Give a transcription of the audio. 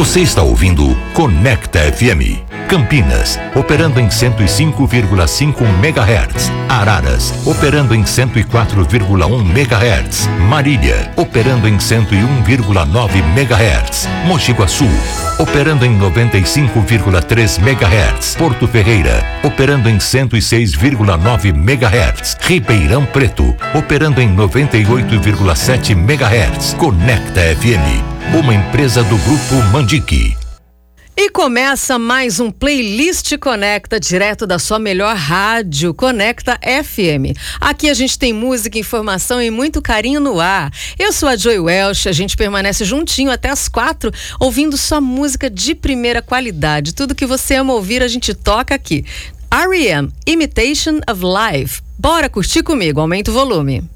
Você está ouvindo Conecta FM. Campinas, operando em 105,5 MHz. Araras, operando em 104,1 MHz. Marília, operando em 101,9 MHz. Mogi Guaçu, operando em 95,3 MHz. Porto Ferreira, operando em 106,9 MHz. Ribeirão Preto, operando em 98,7 MHz. Conecta FM, uma empresa do Grupo Mandique. E começa mais um Playlist Conecta, direto da sua melhor rádio, Conecta FM. Aqui a gente tem música, informação e muito carinho no ar. Eu sou a Joy Welch, a gente permanece juntinho até as 4, ouvindo só música de primeira qualidade. Tudo que você ama ouvir, a gente toca aqui. R.E.M., Imitation of Life. Bora curtir comigo, aumenta o volume.